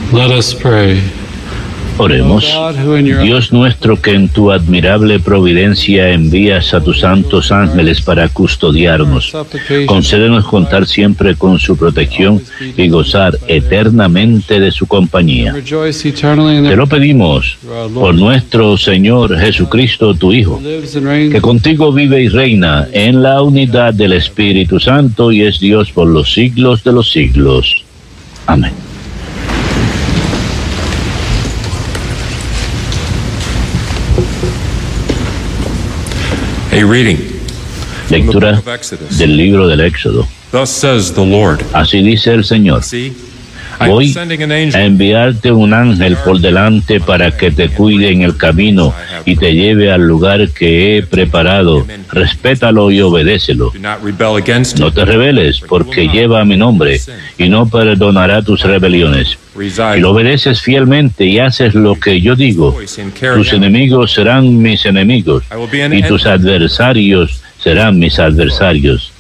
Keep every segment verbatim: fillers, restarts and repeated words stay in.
Let us pray. Oremos. Dios nuestro, que en tu admirable providencia envías a tus santos ángeles para custodiarnos, concédenos contar siempre con su protección y gozar eternamente de su compañía. Te lo pedimos por nuestro Señor Jesucristo, tu Hijo, que contigo vive y reina en la unidad del Espíritu Santo y es Dios por los siglos de los siglos. Amén. A reading. Lectura del libro del Éxodo. Thus says the Lord. Así dice el Señor: voy a enviarte un ángel por delante para que te cuide en el camino y te lleve al lugar que he preparado. Respétalo y obedécelo. No te rebeles, porque lleva mi nombre y no perdonará tus rebeliones. Si lo obedeces fielmente y haces lo que yo digo, tus enemigos serán mis enemigos y tus adversarios serán mis adversarios.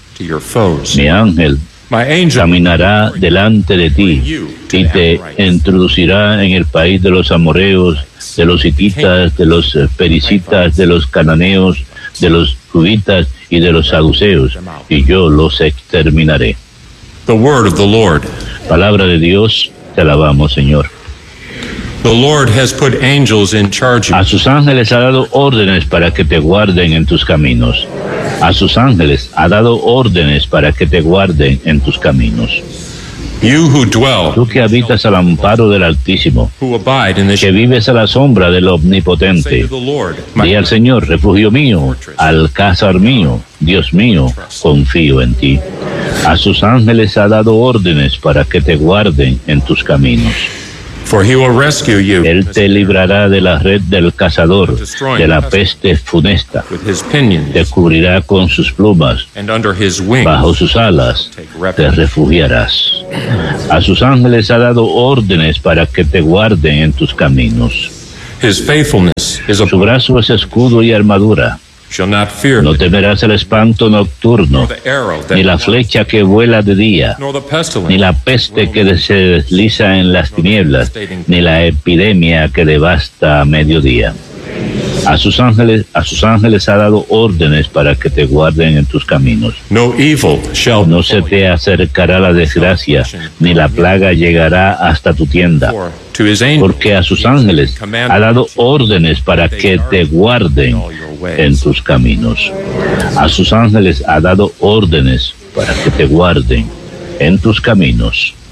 Mi ángel caminará delante de ti y te introducirá en el país de los amorreos, de los hititas, de los pericitas, de los cananeos, de los juditas y de los saduceos, y yo los exterminaré. The word of the Lord. Palabra de Dios, te alabamos, Señor. The Lord has put angels in charge of you. A sus ángeles ha dado órdenes para que te guarden en tus caminos. A sus ángeles ha dado órdenes para que te guarden en tus caminos. You who dwell, Tú que habitas al amparo del Altísimo, who abide in the que vives a la sombra del say Omnipotente, to the Lord, di al Señor: refugio mío, alcázar mío, Dios mío, confío en ti. A sus ángeles ha dado órdenes para que te guarden en tus caminos. for he will rescue you Él te librará de la red del cazador, de la peste funesta. with his pinions, Te cubrirá con sus plumas, and under his wings bajo sus alas take te refuge. refugiarás. A sus ángeles ha dado órdenes para que te guarden en tus caminos. His faithfulness is Su upon brazo es escudo y armadura. shall not fear No the, temerás el espanto nocturno, nor the arrow that ni la flies, flecha que vuela de día, nor the ni pestilence, la peste que se desliza en las tinieblas, ni la epidemia que devasta a mediodía. A sus ángeles, a sus ángeles ha dado órdenes para que te guarden en tus caminos. no evil shall No se befall te acercará la desgracia, ni la plaga llegará hasta tu tienda, you. For to his angels porque a sus ángeles ha dado órdenes para que te guarden en tus caminos. A sus ángeles ha dado órdenes para que te guarden en tus caminos.